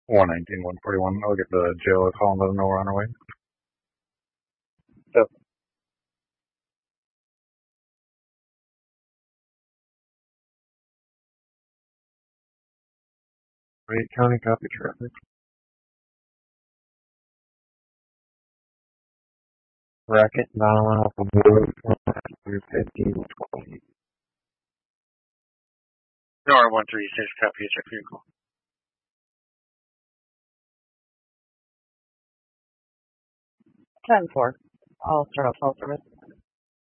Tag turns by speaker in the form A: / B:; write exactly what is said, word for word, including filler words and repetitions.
A: one nineteen, one forty-one. I'll get the jail call and let them know we're on our way. Yep. Wait, county copy traffic. Bracket, Donald, Alpha Blue, fifteen, twenty.
B: Nor one three six, copy, check vehicle.
C: ten four. I'll start off call service.